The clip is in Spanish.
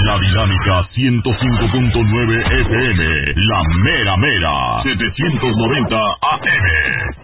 La Dinámica 105.9 FM, La Mera Mera, 790 AM.